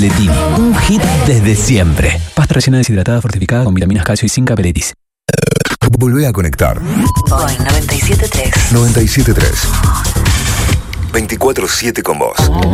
Letini, un hit desde siempre. Pasta rellena deshidratada fortificada con vitaminas, calcio y zinc Aperitis. Volvé a conectar. Hoy 97.3. 97.3. 24/7 con vos.